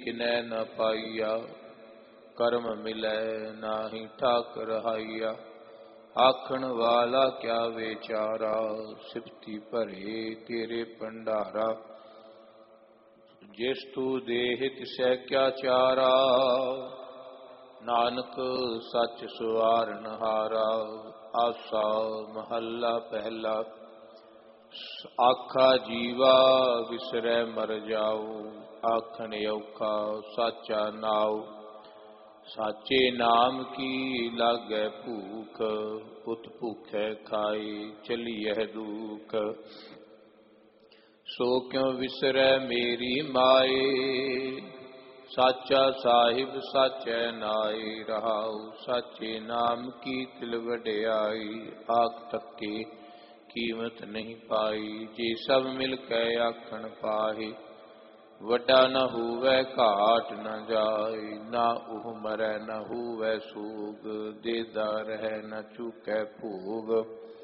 किनै न पाइया। कर्म मिलै नाहि ठाक रहाइया। आखण वाला क्या बेचारा। सिफती भरे तेरे भंडारा। जिस तू देह तिसै क्या चारा। नानक सच सवारन हारा। आसा महला पहला। आखा जीवा विसरै मर जाओ। आखन औखा साचा नाओ। साचे नाम की लागै भूख। पुत भूखै खाए चलिए दुख। सो क्यों विसरै मेरी माए। साचा साहिब साचै नाए। रहाओ साचे नाम की तिल वड्याई। आख तके कीमत नहीं पाई। जे सब मिल कै आखण पाहे। वड्डा न होवै घाट न जाए। ना ओह मरै न होवै सोग। देदा रहै न चूकै भोग।